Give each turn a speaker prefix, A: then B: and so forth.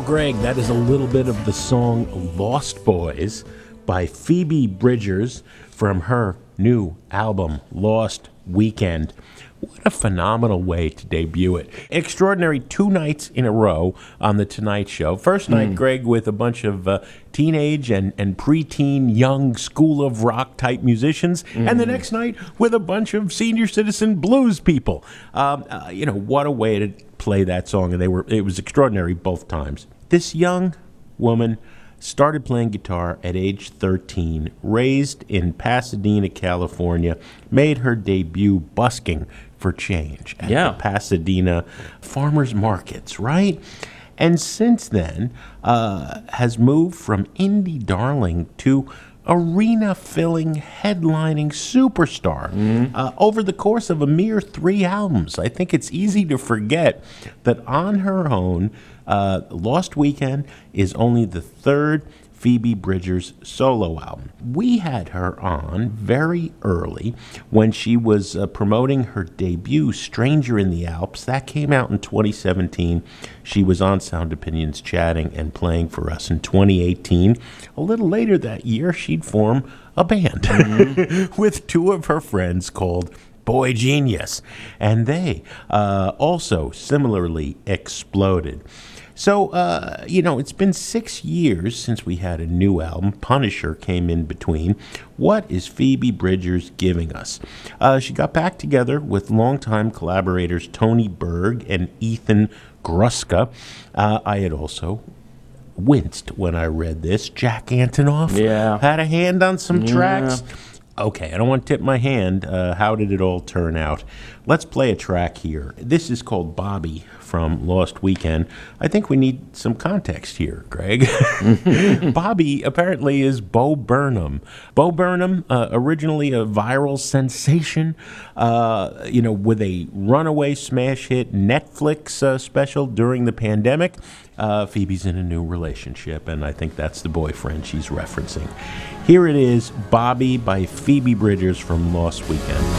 A: Greg, that is a little bit of the song Lost Boys by Phoebe Bridgers from her new album, Lost Weekend. What a phenomenal way to debut it. Extraordinary 2 nights in a row on The Tonight Show. First night, Greg, with a bunch of teenage and preteen young School of Rock type musicians. And the next night with a bunch of senior citizen blues people. What a way to play that song. And it was extraordinary both times. This young woman started playing guitar at age 13, raised in Pasadena, California, made her debut busking for change at the Pasadena farmers markets, right? And since then, has moved from indie darling to arena-filling, headlining superstar over the course of a mere 3 albums. I think it's easy to forget that on her own, Lost Weekend is only the 3rd Phoebe Bridgers solo album. We had her on very early when she was promoting her debut, Stranger in the Alps. That came out in 2017. She was on Sound Opinions chatting and playing for us in 2018. A little later that year, she'd form a band with 2 of her friends called Boy Genius. And they also similarly exploded. So, it's been 6 years since we had a new album. Punisher came in between. What is Phoebe Bridgers giving us? She got back together with longtime collaborators Tony Berg and Ethan Gruska. I had also winced when I read this. Jack Antonoff had a hand on some tracks. Okay, I don't want to tip my hand. How did it all turn out? Let's play a track here. This is called Bobby from Lost Weekend. I think we need some context here, Greg. Bobby apparently is Bo Burnham. Bo Burnham, originally a viral sensation, with a runaway smash hit Netflix special during the pandemic. Phoebe's in a new relationship, and I think that's the boyfriend she's referencing. Here it is, Bobby by Phoebe Bridgers from Lost Weekend.